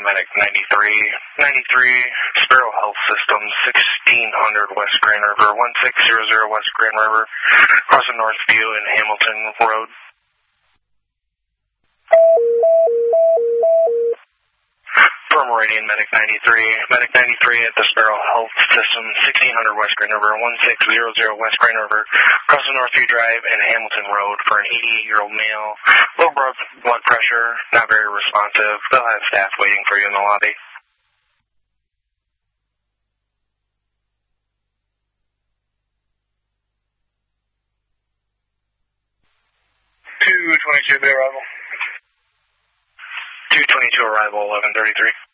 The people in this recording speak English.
Medic 93, Sparrow Health Systems, 1600 West Grand River, 1600 West Grand River, crossing Northview and Hamilton Road. For Meridian Medic 93 at the Sparrow Health System, 1600 West Grand River, 1600 West Grand River, crossing Northview Drive and Hamilton Road for an 88-year-old male, low blood pressure, not very responsive. They'll have staff waiting for you in the lobby. 222 arrival. 222 arrival, 1133.